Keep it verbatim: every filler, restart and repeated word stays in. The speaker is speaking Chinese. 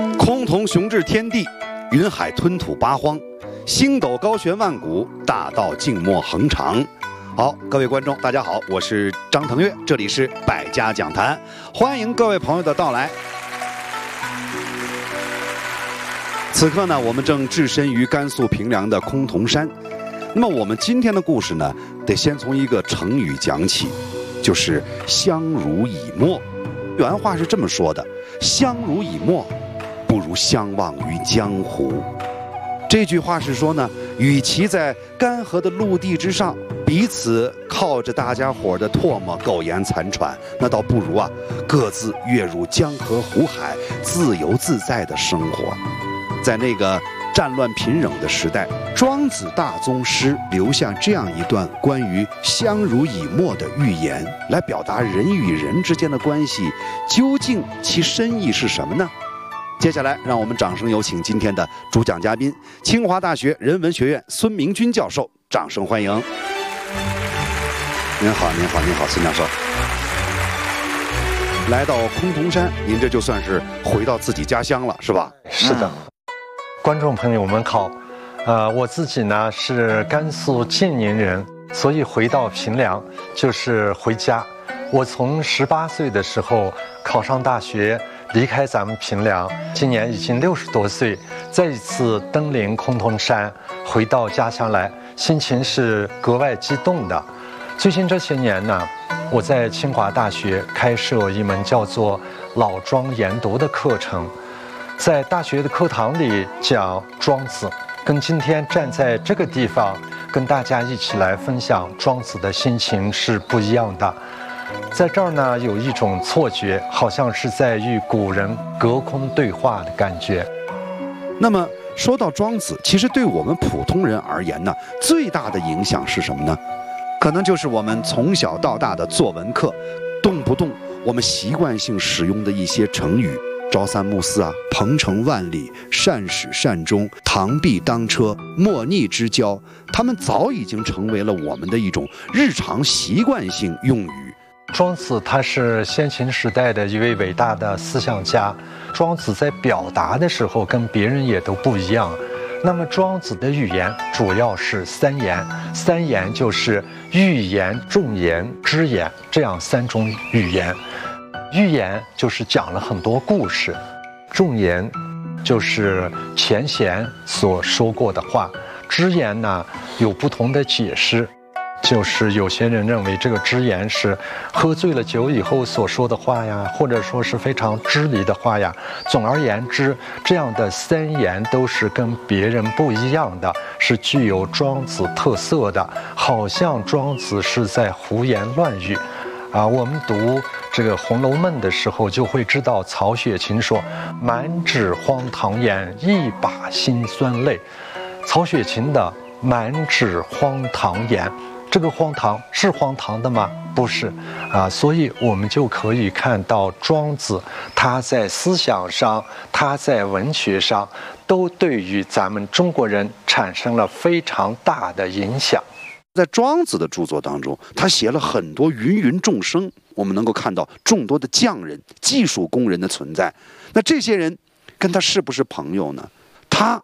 空峒雄峙天地，云海吞吐八荒，星斗高悬万古，大道静默恒长。好，各位观众，大家好，我是张腾岳，这里是百家讲坛，欢迎各位朋友的到来。此刻呢，我们正置身于甘肃平凉的崆峒山。那么我们今天的故事呢，得先从一个成语讲起，就是相濡以沫。原话是这么说的：相濡以沫，不如相忘于江湖。这句话是说呢，与其在干涸的陆地之上彼此靠着大家伙的唾沫苟延残喘，那倒不如啊各自跃入江河湖海，自由自在的生活。在那个战乱频仍的时代，庄子大宗师留下这样一段关于相濡以沫的寓言，来表达人与人之间的关系，究竟其深意是什么呢？接下来让我们掌声有请今天的主讲嘉宾，清华大学人文学院孙明君教授，掌声欢迎。您好，您好，您好，孙教授。来到崆峒山，您这就算是回到自己家乡了，是吧？ 是的。嗯，观众朋友们好，呃，我自己呢是甘肃建宁人，所以回到平凉就是回家。我从十八岁的时候考上大学，离开咱们平凉，今年已经六十多岁，再一次登临崆峒山，回到家乡来，心情是格外激动的。最近这些年呢，我在清华大学开设一门叫做老庄研读的课程，在大学的课堂里讲庄子，跟今天站在这个地方跟大家一起来分享庄子的心情是不一样的。在这儿呢，有一种错觉，好像是在与古人隔空对话的感觉。 那么说到庄子，其实对我们普通人而言呢，最大的影响是什么呢？可能就是我们从小到大的作文课，动不动我们习惯性使用的一些成语，朝三暮四啊，鹏程万里，善始善终，螳臂当车，莫逆之交，他们早已经成为了我们的一种日常习惯性用语。 庄子他是先秦时代的一位伟大的思想家，庄子在表达的时候跟别人也都不一样。那么庄子的语言主要是三言，三言就是寓言、众言、只言，这样三种语言。寓言就是讲了很多故事，众言就是前贤所说过的话，只言呢有不同的解释，就是有些人认为这个只言是喝醉了酒以后所说的话呀，或者说是非常支离的话呀。总而言之，这样的三言都是跟别人不一样的，是具有庄子特色的，好像庄子是在胡言乱语啊。我们读这个《红楼梦》的时候就会知道，曹雪芹说满纸荒唐言，一把辛酸泪。曹雪芹的满纸荒唐言，这个荒唐是荒唐的吗？不是啊，所以我们就可以看到庄子他在思想上，他在文学上都对于咱们中国人产生了非常大的影响。 在庄子的著作当中，他写了很多芸芸众生，我们能够看到众多的匠人、技术工人的存在。那这些人跟他是不是朋友呢？他